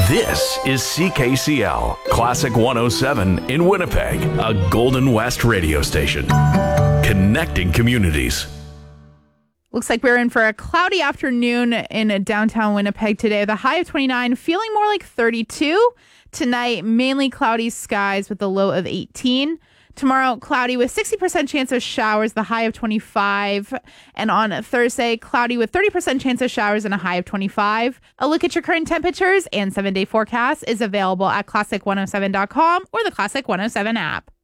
This is CKCL, Classic 107 in Winnipeg, a Golden West radio station. Connecting communities. Looks like we're in for a cloudy afternoon in downtown Winnipeg today. The high of 29, feeling more like 32. Tonight, mainly cloudy skies with a low of 18. Tomorrow, cloudy with 60% chance of showers, the high of 25. And on Thursday, cloudy with 30% chance of showers and a high of 25. A look at your current temperatures and 7-day forecast is available at classic107.com or the Classic 107 app.